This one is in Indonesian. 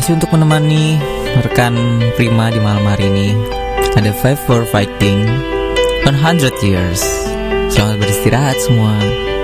kasih untuk menemani rekan Prima di malam hari ini. Ada Five for Fighting 100 Years. Selamat beristirahat semua.